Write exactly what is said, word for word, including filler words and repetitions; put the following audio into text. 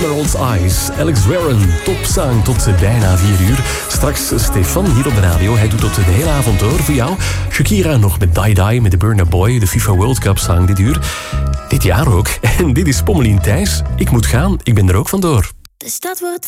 Emerald's Eyes. Alex Warren, topzang tot bijna vier uur. Straks Stefan hier op de radio. Hij doet tot de hele avond door voor jou. Shakira nog met Die Die met de Burna Boy. De FIFA World Cup zang dit uur. Dit jaar ook. En dit is Pommelien Thijs. Ik moet gaan, ik ben er ook vandoor. De stad wordt